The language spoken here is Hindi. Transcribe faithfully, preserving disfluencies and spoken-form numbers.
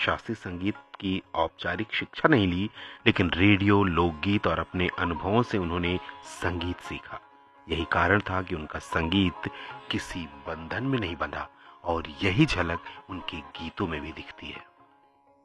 शास्त्रीय संगीत की औपचारिक शिक्षा नहीं ली, लेकिन रेडियो, लोकगीत और अपने अनुभवों से उन्होंने संगीत सीखा। यही कारण था कि उनका संगीत किसी बंधन में नहीं बंधा और यही झलक उनके गीतों में भी दिखती है।